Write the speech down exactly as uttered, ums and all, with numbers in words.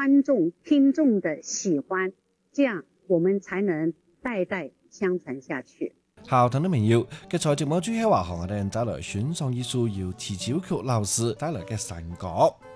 观众、听众的喜欢，这样我们才能代代相傳下去。 好，聽到朋友，嘅在節目最後話，我哋就嚟欣賞一首由啼酒曲老師帶來嘅山歌。